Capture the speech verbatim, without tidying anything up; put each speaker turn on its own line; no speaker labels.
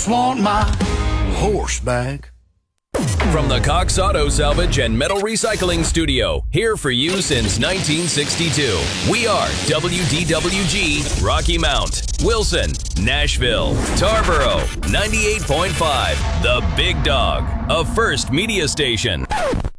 just want my horse back.
From the Cox Auto Salvage and Metal Recycling Studio, here for you since nineteen sixty-two. We are W D W G, Rocky Mount, Wilson, Nashville, Tarboro, ninety-eight point five, The Big Dog, a First Media Station.